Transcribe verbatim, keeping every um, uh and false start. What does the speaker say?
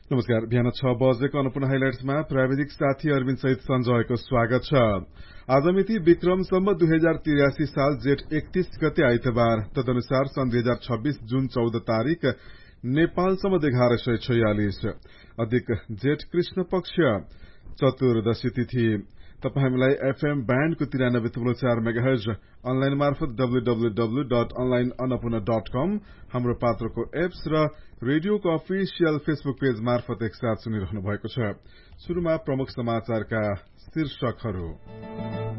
नमस्कार। बिहान छ बजेको अन्नपूर्ण हाइलाइट्समा प्राविधिक साथी अरविन्द सहित सञ्जयको स्वागत छ। आज मिति विक्रमसम्म दुई हजार तिरासी साल जेठ एकतीस गते आइतबार, तदनुसार सन् दुई हजार छब्बीस जुन चौध तारीक नेपालसम्म एघार सय छयालिस, अधिक जेठ कृष्ण पक्ष चतुर्दशी तिथि। तपाई हामीलाई एफएम ब्यान्डको तिरानब्बे थुप्रो चार मेगाहर्ज, अनलाइन मार्फत डब्लूडब्लूडब्लू डट अनलाइन अन्नपूर्ण डट कम, हाम्रो पात्रको एप्स र रेडियोको अफिसियल फेसबुक पेज मार्फत एकसाथ सुनिरहनु भएको छ। शुरूमा प्रमुख समाचारका शीर्षकहरू।